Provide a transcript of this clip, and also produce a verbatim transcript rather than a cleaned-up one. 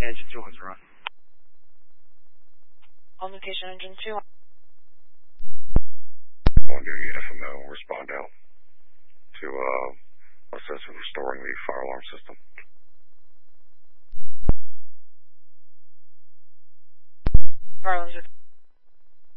Engine two is run. On location, engine two. On duty, F M O, respond out to uh, assess with restoring the fire alarm system. Fire alarms are